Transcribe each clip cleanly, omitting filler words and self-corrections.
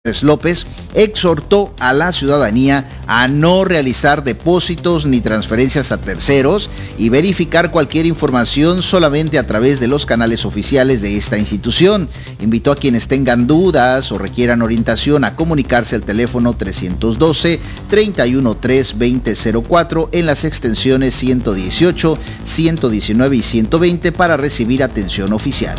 López exhortó a la ciudadanía a no realizar depósitos ni transferencias a terceros y verificar cualquier información solamente a través de los canales oficiales de esta institución. Invitó a quienes tengan dudas o requieran orientación a comunicarse al teléfono 312-313-2004 en las extensiones 118, 119 y 120 para recibir atención oficial.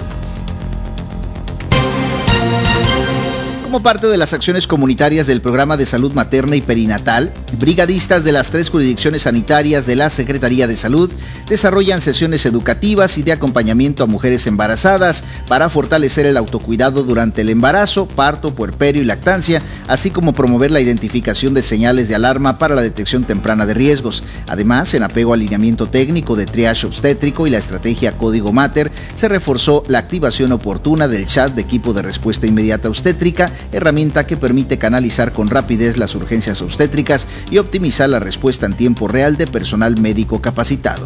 Como parte de las acciones comunitarias del programa de salud materna y perinatal, brigadistas de las 3 jurisdicciones sanitarias de la Secretaría de Salud desarrollan sesiones educativas y de acompañamiento a mujeres embarazadas para fortalecer el autocuidado durante el embarazo, parto, puerperio y lactancia, así como promover la identificación de señales de alarma para la detección temprana de riesgos. Además, en apego al lineamiento técnico de triage obstétrico y la estrategia Código Mater, se reforzó la activación oportuna del chat de equipo de respuesta inmediata obstétrica, herramienta que permite canalizar con rapidez las urgencias obstétricas y optimizar la respuesta en tiempo real de personal médico capacitado.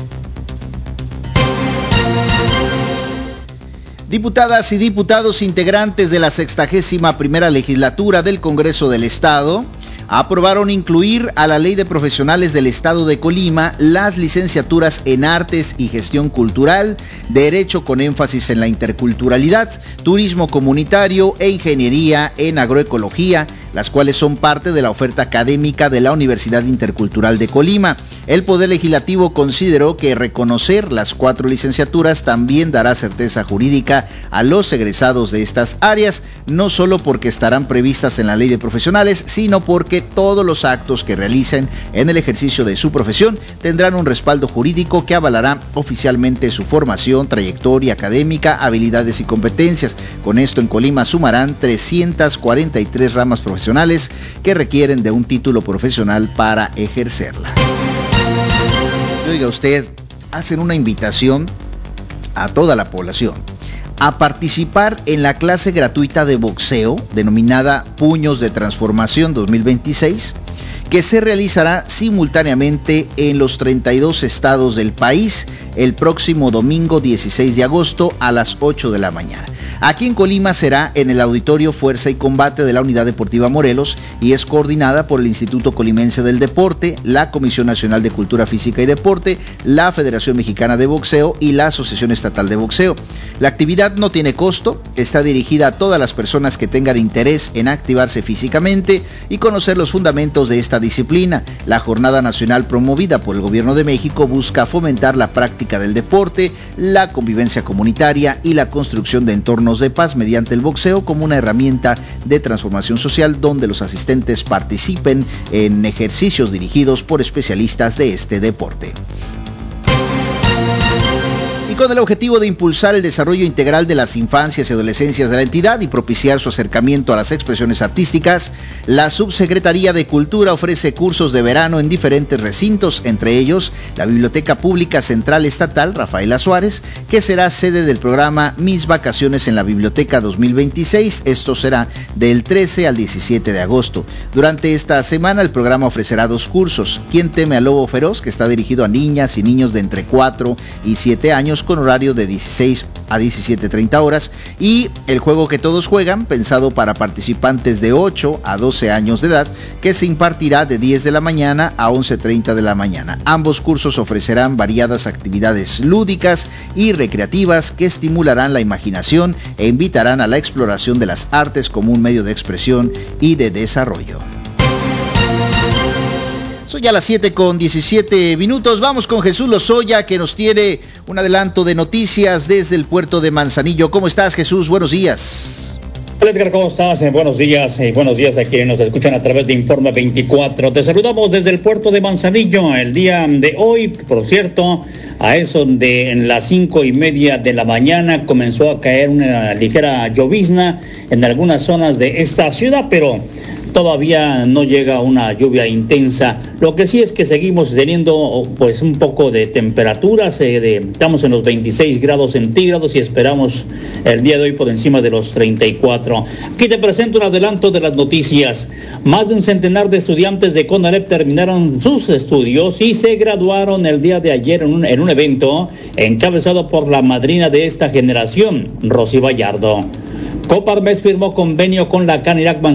Diputadas y diputados integrantes de la 61ª legislatura del Congreso del Estado aprobaron incluir a la Ley de Profesionales del Estado de Colima las licenciaturas en Artes y Gestión Cultural, Derecho con énfasis en la interculturalidad, Turismo Comunitario e Ingeniería en Agroecología, las cuales son parte de la oferta académica de la Universidad Intercultural de Colima. El Poder Legislativo consideró que reconocer las 4 licenciaturas también dará certeza jurídica a los egresados de estas áreas, no solo porque estarán previstas en la Ley de Profesionales, sino porque todos los actos que realicen en el ejercicio de su profesión tendrán un respaldo jurídico que avalará oficialmente su formación, trayectoria académica, habilidades y competencias. Con esto, en Colima sumarán 343 ramas profesionales que requieren de un título profesional para ejercerla. Oiga usted, hacen una invitación a toda la población a participar en la clase gratuita de boxeo denominada Puños de Transformación 2026, que se realizará simultáneamente en los 32 estados del país el próximo domingo 16 de agosto a las 8 de la mañana. Aquí en Colima será en el Auditorio Fuerza y Combate de la Unidad Deportiva Morelos y es coordinada por el Instituto Colimense del Deporte, la Comisión Nacional de Cultura Física y Deporte, la Federación Mexicana de Boxeo y la Asociación Estatal de Boxeo. La actividad no tiene costo, está dirigida a todas las personas que tengan interés en activarse físicamente y conocer los fundamentos de esta disciplina. La jornada nacional promovida por el Gobierno de México busca fomentar la práctica del deporte, la convivencia comunitaria y la construcción de entornos de paz mediante el boxeo como una herramienta de transformación social donde los asistentes participen en ejercicios dirigidos por especialistas de este deporte. Y con el objetivo de impulsar el desarrollo integral de las infancias y adolescencias de la entidad y propiciar su acercamiento a las expresiones artísticas, la Subsecretaría de Cultura ofrece cursos de verano en diferentes recintos, entre ellos la Biblioteca Pública Central Estatal Rafaela Suárez, que será sede del programa Mis Vacaciones en la Biblioteca 2026. Esto será del 13 al 17 de agosto. Durante esta semana el programa ofrecerá 2 cursos: ¿Quién teme al lobo feroz?, que está dirigido a niñas y niños de entre 4 y 7 años con horario de 16 a 17:30 horas, y El juego que todos juegan, pensado para participantes de 8 a 12 años de edad, que se impartirá de 10 de la mañana a 11:30 de la mañana. Ambos cursos ofrecerán variadas actividades lúdicas y recreativas que estimularán la imaginación e invitarán a la exploración de las artes como un medio de expresión y de desarrollo. Son ya las 7:17. Vamos con Jesús Lozoya, que nos tiene un adelanto de noticias desde el puerto de Manzanillo. ¿Cómo estás, Jesús? Buenos días. Hola, Edgar, ¿cómo estás? Buenos días a quienes nos escuchan a través de Informe 24. Te saludamos desde el puerto de Manzanillo el día de hoy. Por cierto, a eso de en las 5:30 de la mañana comenzó a caer una ligera llovizna en algunas zonas de esta ciudad, pero todavía no llega una lluvia intensa. Lo que sí es que seguimos teniendo pues un poco de temperaturas, estamos en los 26 grados centígrados y esperamos el día de hoy por encima de los 34. Aquí te presento un adelanto de las noticias. Más de un centenar de estudiantes de CONALEP terminaron sus estudios y se graduaron el día de ayer en un evento encabezado por la madrina de esta generación, Rosy Vallardo. Coparmex firmó convenio con la Canirac